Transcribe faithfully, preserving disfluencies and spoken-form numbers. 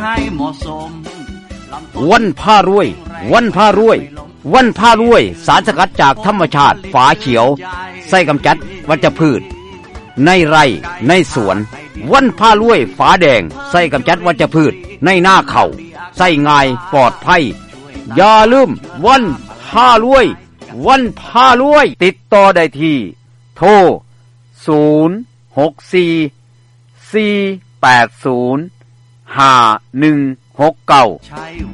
วันผ้ารวยวันผ้ารวยวันผ้ารวยสารสกัดจากธรรมชาติฝาเขียวใส่กำจัดวัชพืชในไร่ในสวนวันผ้ารวยฝาแดงใส่กำจัดวัชพืชในหน้าเขาใส่ง่ายปลอดภัยอย่าลืมวันผ้ารวยวันผ้ารวยติดต่อได้ที่โทรศูนย์ หก สี่ สี่ แปด ศูนย์ ห้า หนึ่ง หก เก้า